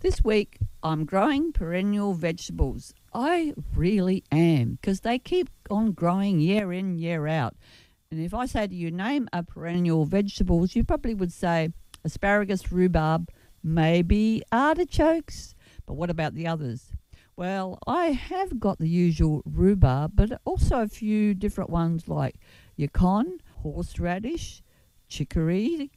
This week, I'm growing perennial vegetables. I really am, because they keep on growing year in, year out. And if I say to you, name a perennial vegetables, you probably would say asparagus, rhubarb, maybe artichokes. But what about the others? Well, I have got the usual rhubarb, but also a few different ones like yacon, horseradish, chicory,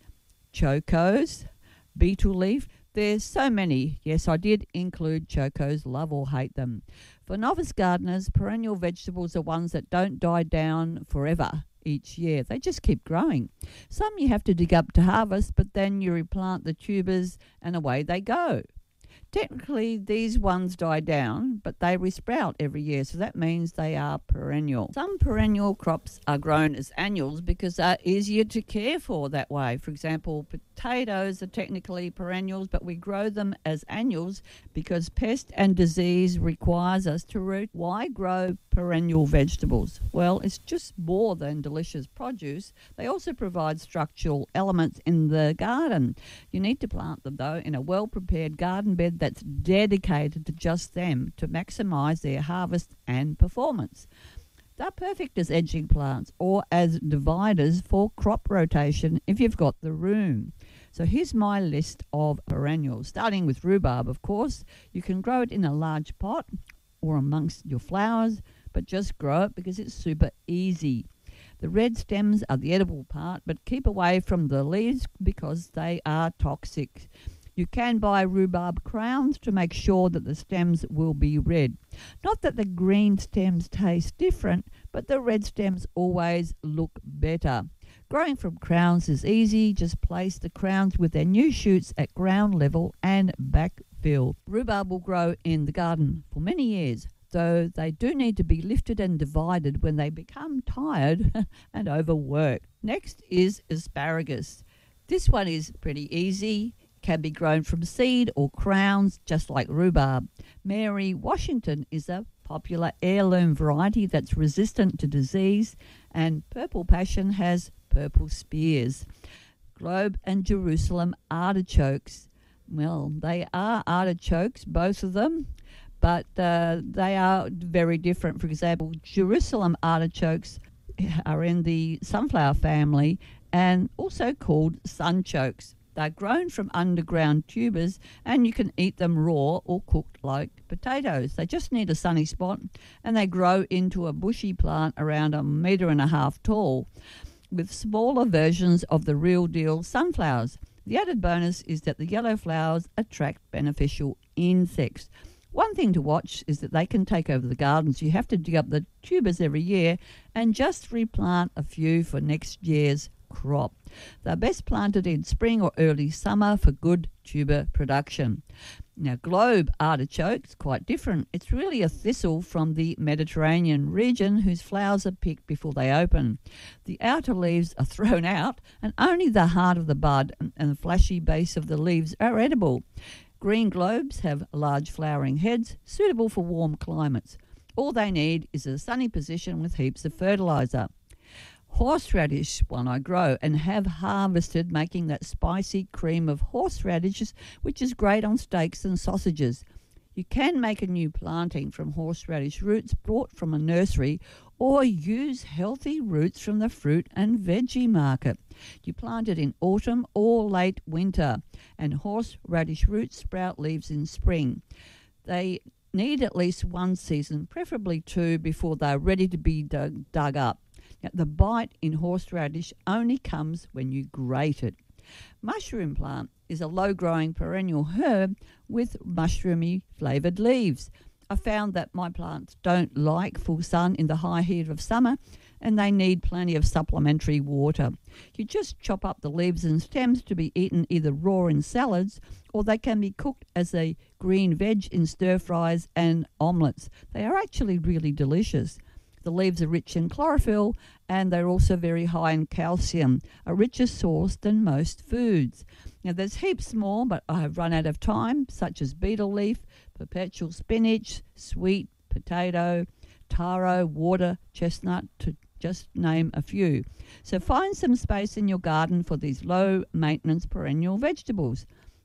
chocos, beetle leaf. There's so many. Yes, I did include chocos, love or hate them. For novice gardeners, perennial vegetables are ones that don't die down forever each year. They just keep growing. Some you have to dig up to harvest, but then you replant the tubers and away they go. Technically, these ones die down, but they resprout every year, so that means they are perennial. Some perennial crops are grown as annuals because they're easier to care for that way. For example, potatoes are technically perennials, but we grow them as annuals because pest and disease requires us to root. Why grow perennial vegetables? Well, it's just more than delicious produce. They also provide structural elements in the garden. You need to plant them, though, in a well-prepared garden bed that's dedicated to just them to maximize their harvest and performance. They're perfect as edging plants or as dividers for crop rotation if you've got the room. So here's my list of perennials, starting with rhubarb, of course. You can grow it in a large pot or amongst your flowers, but just grow it because it's super easy. The red stems are the edible part, but keep away from the leaves because they are toxic. You can buy rhubarb crowns to make sure that the stems will be red. Not that the green stems taste different, but the red stems always look better. Growing from crowns is easy. Just place the crowns with their new shoots at ground level and backfill. Rhubarb will grow in the garden for many years, though they do need to be lifted and divided when they become tired and overworked. Next is asparagus. This one is pretty easy. Can be grown from seed or crowns, just like rhubarb. Mary Washington is a popular heirloom variety that's resistant to disease, and Purple Passion has purple spears. Globe and Jerusalem artichokes. Well, they are artichokes, both of them, but they are very different. For example, Jerusalem artichokes are in the sunflower family and also called sunchokes. They're grown from underground tubers and you can eat them raw or cooked like potatoes. They just need a sunny spot and they grow into a bushy plant around 1.5 meters tall with smaller versions of the real deal sunflowers. The added bonus is that the yellow flowers attract beneficial insects. One thing to watch is that they can take over the gardens. You have to dig up the tubers every year and just replant a few for next year's crop. They're best planted in spring or early summer for good tuber production. Now, globe artichoke is quite different. It's really a thistle from the Mediterranean region whose flowers are picked before they open. The outer leaves are thrown out and only the heart of the bud and the flashy base of the leaves are edible. Green globes have large flowering heads suitable for warm climates. All they need is a sunny position with heaps of fertilizer. Horseradish, one I grow and have harvested, making that spicy cream of horseradishes, which is great on steaks and sausages. You can make a new planting from horseradish roots brought from a nursery or use healthy roots from the fruit and veggie market. You plant it in autumn or late winter, and horseradish roots sprout leaves in spring. They need at least one season, preferably 2, before they're ready to be dug up. Now, the bite in horseradish only comes when you grate it. Mushroom plant is a low-growing perennial herb with mushroomy flavoured leaves. I found that my plants don't like full sun in the high heat of summer and they need plenty of supplementary water. You just chop up the leaves and stems to be eaten either raw in salads or they can be cooked as a green veg in stir-fries and omelettes. They are actually really delicious. The leaves are rich in chlorophyll and they're also very high in calcium, a richer source than most foods. Now there's heaps more, but I have run out of time, such as beetle leaf, perpetual spinach, sweet potato, taro, water chestnut, to just name a few. So find some space in your garden for these low-maintenance perennial vegetables.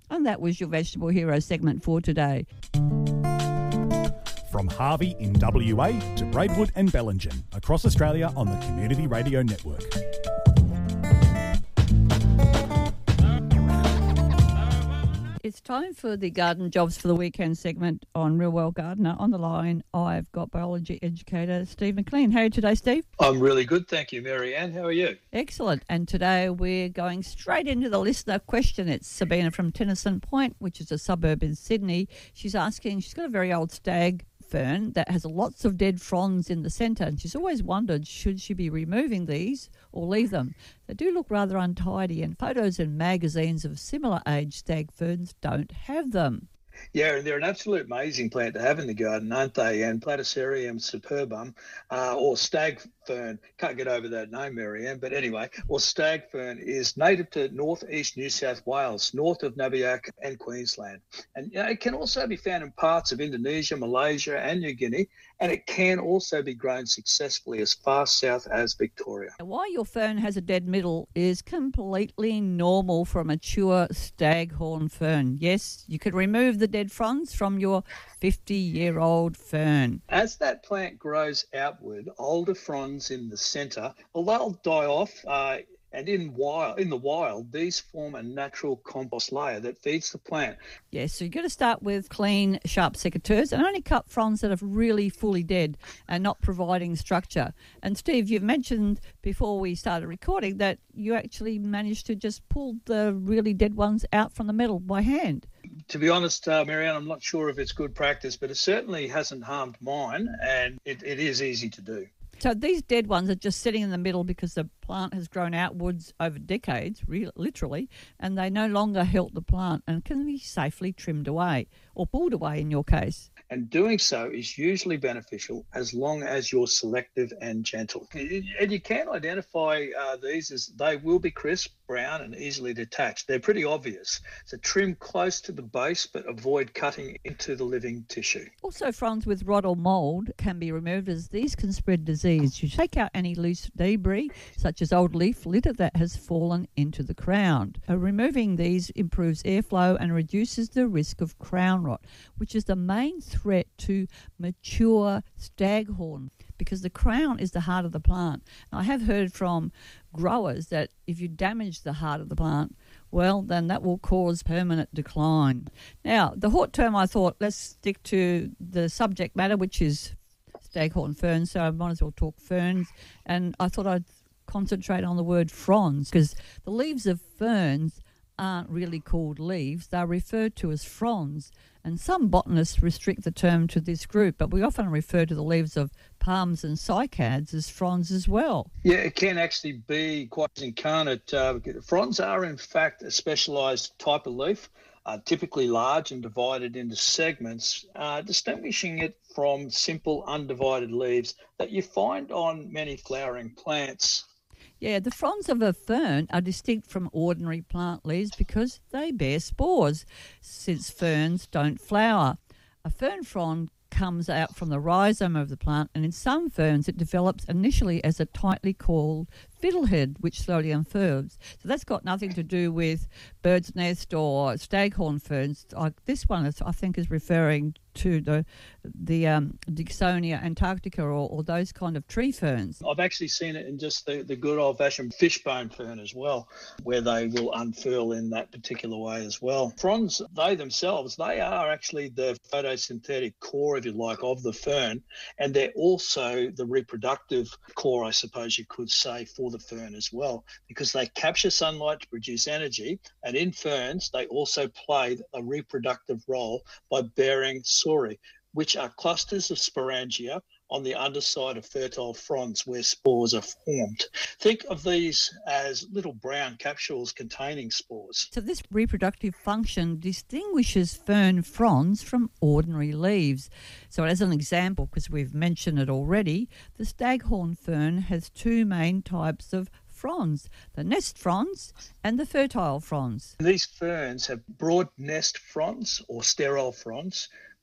And that was your Vegetable Hero segment for today. From Harvey in WA to Braidwood and Bellingen, across Australia on the Community Radio Network. It's time for the Garden Jobs for the Weekend segment on Real Well Gardener. On the line, I've got biology educator Steve McLean. How are you today, Steve? I'm really good, thank you, Marianne. How are you? Excellent. And today we're going straight into the listener question. It's Sabina from Tennyson Point, which is a suburb in Sydney. She's asking, she's got a very old stag fern that has lots of dead fronds in the centre, and she's always wondered, should she be removing these or leave them? They do look rather untidy, and photos in magazines of similar age stag ferns don't have them. Yeah, they're an absolute amazing plant to have in the garden, aren't they? And Platycerium superbum, or stag fern, can't get over that name, Marianne, but anyway, or stag fern is native to northeast New South Wales, north of Nabiac and Queensland. And it can also be found in parts of Indonesia, Malaysia and New Guinea, and it can also be grown successfully as far south as Victoria. Why your fern has a dead middle is completely normal for a mature staghorn fern. Yes, you could remove the dead fronds from your 50-year-old fern. As that plant grows outward, older fronds in the centre, well, they'll die off. And in the wild, these form a natural compost layer that feeds the plant. Yes, so you've got to start with clean, sharp secateurs and only cut fronds that are really fully dead and not providing structure. And Steve, you've mentioned before we started recording that you actually managed to just pull the really dead ones out from the middle by hand. To be honest, Marianne, I'm not sure if it's good practice, but it certainly hasn't harmed mine, and it is easy to do. So these dead ones are just sitting in the middle because the plant has grown outwards over decades, literally, and they no longer help the plant and can be safely trimmed away or pulled away in your case. And doing so is usually beneficial as long as you're selective and gentle. And you can identify these as they will be crisp, brown and easily detached. They're pretty obvious. So trim close to the base but avoid cutting into the living tissue. Also, fronds with rot or mould can be removed as these can spread disease. You take out any loose debris such as old leaf litter that has fallen into the crown. Removing these improves airflow and reduces the risk of crown rot, which is the main threat to mature staghorn because the crown is the heart of the plant. And I have heard from growers that if you damage the heart of the plant, well, then that will cause permanent decline. Now, the hot term, I thought, let's stick to the subject matter, which is staghorn ferns, so I might as well talk ferns. And I thought I'd concentrate on the word fronds because the leaves of ferns aren't really called leaves. They're referred to as fronds. And some botanists restrict the term to this group, but we often refer to the leaves of palms and cycads as fronds as well. Yeah, it can actually be quite incarnate. Fronds are, in fact, a specialised type of leaf, typically large and divided into segments, distinguishing it from simple undivided leaves that you find on many flowering plants. Yeah, the fronds of a fern are distinct from ordinary plant leaves because they bear spores, since ferns don't flower. A fern frond comes out from the rhizome of the plant, and in some ferns it develops initially as a tightly coiled fiddlehead, which slowly unfurls. So that's got nothing to do with bird's nest or staghorn ferns. This one, I think, is referring to the Dicksonia antarctica or those kind of tree ferns. I've actually seen it in just the good old-fashioned fishbone fern as well, where they will unfurl in that particular way as well. Fronds, they themselves, they are actually the photosynthetic core, if you like, of the fern, and they're also the reproductive core, I suppose you could say, for the fern as well, because they capture sunlight to produce energy, and in ferns they also play a reproductive role by bearing sori, which are clusters of sporangia on the underside of fertile fronds where spores are formed. Think of these as little brown capsules containing spores. So this reproductive function distinguishes fern fronds from ordinary leaves. So as an example, because we've mentioned it already, the staghorn fern has two main types of fronds, the nest fronds and the fertile fronds. These ferns have broad nest fronds or sterile fronds,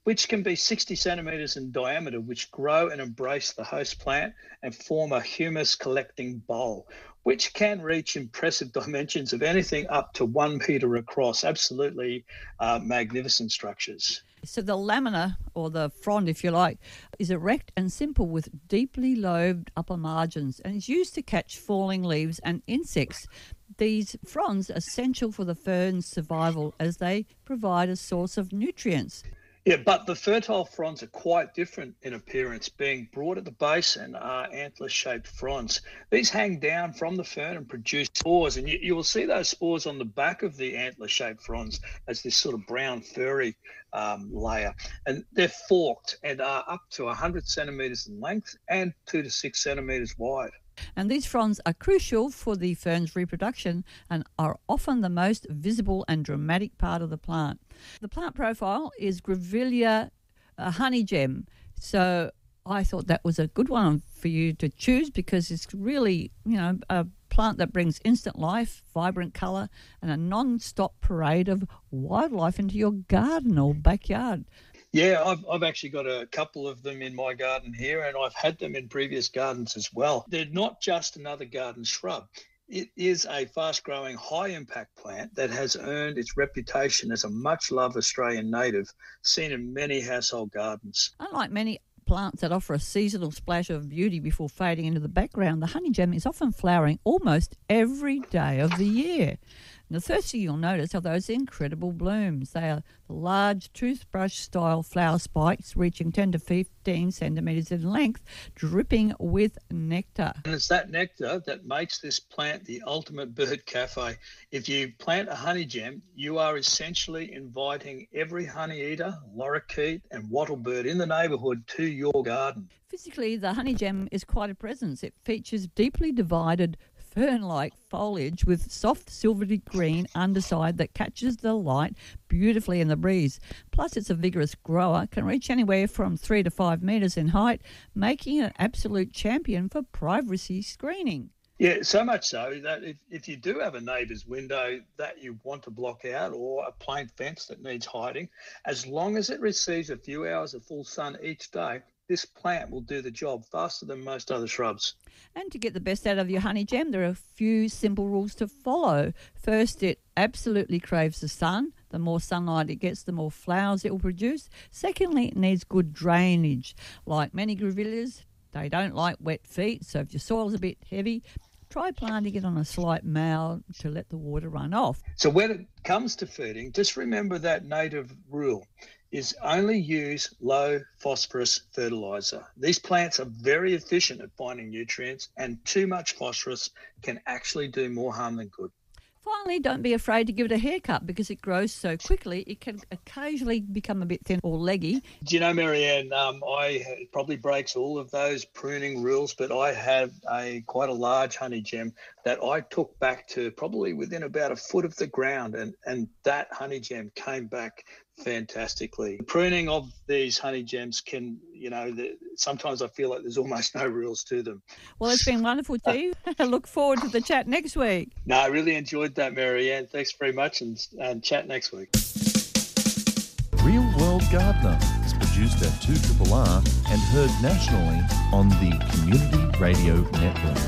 which can be 60 centimetres in diameter, which grow and embrace the host plant and form a humus collecting bowl, which can reach impressive dimensions of anything up to 1 metre across. Absolutely magnificent structures. So the lamina, or the frond, if you like, is erect and simple with deeply lobed upper margins and is used to catch falling leaves and insects. These fronds are essential for the fern's survival as they provide a source of nutrients. Yeah, but the fertile fronds are quite different in appearance, being broad at the base and are antler-shaped fronds. These hang down from the fern and produce spores, and you will see those spores on the back of the antler-shaped fronds as this sort of brown furry layer. And they're forked and are up to 100 centimetres in length and 2 to 6 centimetres wide. And these fronds are crucial for the fern's reproduction and are often the most visible and dramatic part of the plant. The plant profile is Grevillea honeygem. So I thought that was a good one for you to choose because it's really, a plant that brings instant life, vibrant colour and a non-stop parade of wildlife into your garden or backyard. Yeah, I've actually got a couple of them in my garden here, and I've had them in previous gardens as well. They're not just another garden shrub. It is a fast-growing, high-impact plant that has earned its reputation as a much-loved Australian native, seen in many household gardens. Unlike many plants that offer a seasonal splash of beauty before fading into the background, the honeygem is often flowering almost every day of the year. And the first thing you'll notice are those incredible blooms. They are large toothbrush-style flower spikes reaching 10 to 15 centimetres in length, dripping with nectar. And it's that nectar that makes this plant the ultimate bird cafe. If you plant a honeygem, you are essentially inviting every honeyeater, lorikeet and wattlebird in the neighbourhood to your garden. Physically, the honeygem is quite a presence. It features deeply divided fern-like foliage with soft silvery green underside that catches the light beautifully in the breeze. Plus, it's a vigorous grower, can reach anywhere from 3 to 5 metres in height, making it an absolute champion for privacy screening. Yeah, so much so that if you do have a neighbour's window that you want to block out or a plain fence that needs hiding, as long as it receives a few hours of full sun each day, this plant will do the job faster than most other shrubs. And to get the best out of your honeygem, there are a few simple rules to follow. First, it absolutely craves the sun. The more sunlight it gets, the more flowers it will produce. Secondly, it needs good drainage. Like many grevilleas, they don't like wet feet, so if your soil is a bit heavy, try planting it on a slight mound to let the water run off. So when it comes to feeding, just remember that native rule is only use low phosphorus fertiliser. These plants are very efficient at finding nutrients, and too much phosphorus can actually do more harm than good. Finally, don't be afraid to give it a haircut because it grows so quickly it can occasionally become a bit thin or leggy. Do you know, Marianne, it probably breaks all of those pruning rules, but I have quite a large honeygem that I took back to probably within about a foot of the ground, and that honeygem came back fantastically. Pruning of these honeygems can, sometimes I feel like there's almost no rules to them. Well, it's been wonderful, Steve. I look forward to the chat next week. No, I really enjoyed that, Marianne. Thanks very much, and chat next week. Real World Gardener is produced at 2RRR and heard nationally on the Community Radio Network.